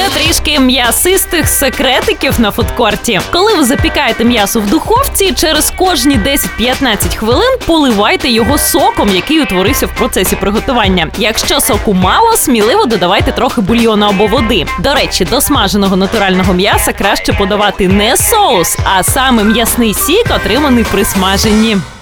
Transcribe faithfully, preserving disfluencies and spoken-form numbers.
трішки м'ясистих секретиків на фудкорті. Коли ви запікаєте м'ясо в духовці, через кожні десять-п'ятнадцять хвилин поливайте його соком, який утворився в процесі приготування. Якщо соку мало, сміливо додавайте трохи бульйону або води. До речі, до смаженого натурального м'яса краще подавати не соус, а саме м'ясний сік, отриманий при смаженні.